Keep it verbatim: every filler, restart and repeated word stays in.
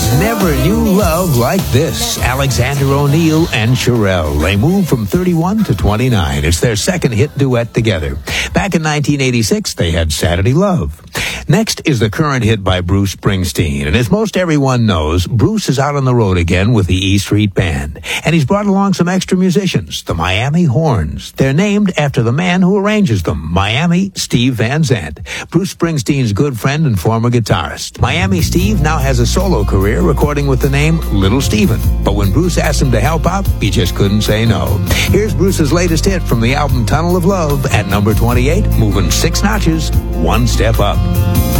Never knew love like this. Alexander O'Neal and Cherelle. They moved from thirty-one to twenty-nine. It's their second hit duet together. Back in nineteen eighty-six, they had Saturday Love. Next is the current hit by Bruce Springsteen. And as most everyone knows, Bruce is out on the road again with the E Street Band. And he's brought along some extra musicians, the Miami Horns. They're named after the man who arranges them, Miami Steve Van Zandt, Bruce Springsteen's good friend and former guitarist. Miami Steve now has a solo career recording with the name Little Steven. But when Bruce asked him to help out, he just couldn't say no. Here's Bruce's latest hit from the album Tunnel of Love at number twenty-eight, moving six notches, one step up.